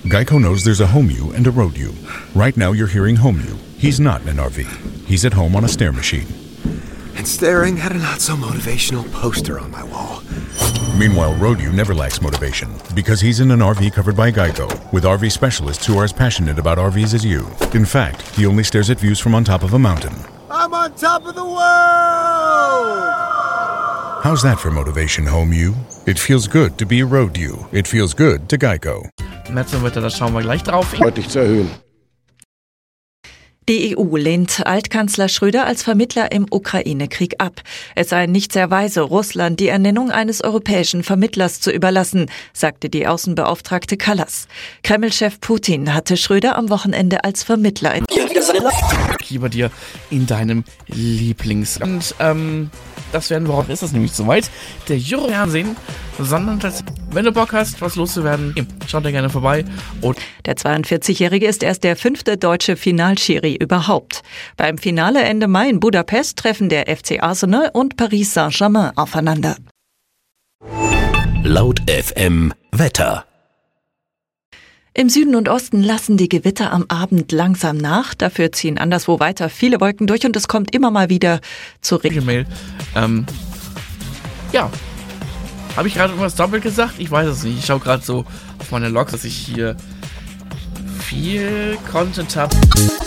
Geico knows there's a home you and a road you. Right now you're hearing home you. He's not in an RV. He's at home on a stair machine. And staring at a not-so-motivational poster on my wall. Meanwhile, road you never lacks motivation because he's in an RV covered by Geico with RV specialists who are as passionate about RVs as you. In fact, he only stares at views from on top of a mountain. I'm on top of the world! How's that for motivation, home you? It feels good to be a road you. It feels good to Geico. Märzenwetter, da schauen wir gleich drauf. Deutlich zu erhöhen. Die EU lehnt Altkanzler Schröder als Vermittler im Ukraine-Krieg ab. Es sei nicht sehr weise, Russland die Ernennung eines europäischen Vermittlers zu überlassen, sagte die Außenbeauftragte Kallas. Kreml-Chef Putin hatte Schröder am Wochenende als Vermittler Hier bei dir in deinem Lieblingsland. Das werden wir auch, ist das nämlich soweit. Der Euro-Fernsehen, sondern wenn du Bock hast, was loszuwerden, schaut dir gerne vorbei. Und der 42-Jährige ist erst der 5. deutsche Finalschiri überhaupt. Beim Finale Ende Mai in Budapest treffen der FC Arsenal und Paris Saint-Germain aufeinander. Laut FM Wetter. Im Süden und Osten lassen die Gewitter am Abend langsam nach. Dafür ziehen anderswo weiter viele Wolken durch und es kommt immer mal wieder zu Regen. Ja. Habe ich gerade irgendwas doppelt gesagt? Ich weiß es nicht. Ich schaue gerade so auf meine Logs, dass ich hier viel Content habe.